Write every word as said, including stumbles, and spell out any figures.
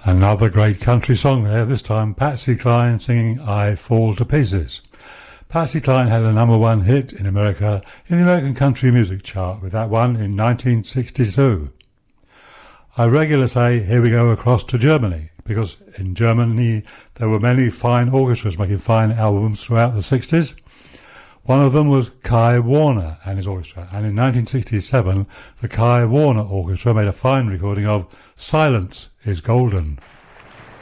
Another great country song there, this time Patsy Cline singing I Fall to Pieces. Patsy Cline had a number one hit in America in the American country music chart with that one in nineteen sixty-two. I regularly say, here we go across to Germany, because in Germany there were many fine orchestras making fine albums throughout the sixties. One of them was Kai Warner and his orchestra, and in nineteen sixty-seven the Kai Warner Orchestra made a fine recording of Silence is Golden.